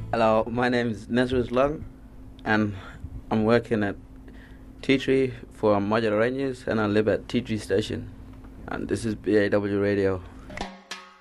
Hello, my name is Nesrus Lung, and I'm working at T3 for Modular Rangers, and I live at T3 Station. And this is BAW Radio.